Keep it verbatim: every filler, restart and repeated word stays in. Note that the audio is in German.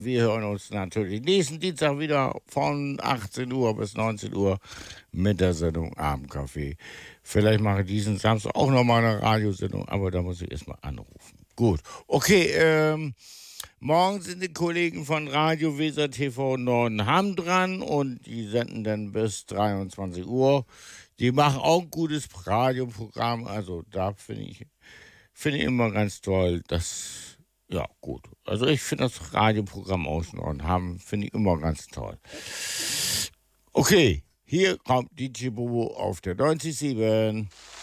Wir hören uns natürlich nächsten Dienstag wieder von achtzehn Uhr bis neunzehn Uhr mit der Sendung Abendkaffee. Vielleicht mache ich diesen Samstag auch nochmal eine Radiosendung, aber da muss ich erstmal anrufen. Gut, okay, ähm, morgen sind die Kollegen von Radio Weser T V Nordenham dran und die senden dann bis dreiundzwanzig Uhr. Die machen auch ein gutes Radioprogramm, also da finde ich, finde ich immer ganz toll, dass ja, gut. Also ich finde das Radioprogramm aus Nordham, finde ich immer ganz toll. Okay, hier kommt D J Bobo auf der neunzig Komma sieben.